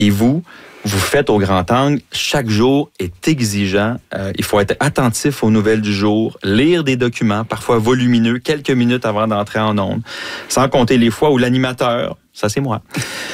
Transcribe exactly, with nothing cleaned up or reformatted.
Et vous, vous faites au grand angle. Chaque jour est exigeant. Euh, il faut être attentif aux nouvelles du jour, lire des documents, parfois volumineux, quelques minutes avant d'entrer en ondes, sans compter les fois où l'animateur, ça c'est moi,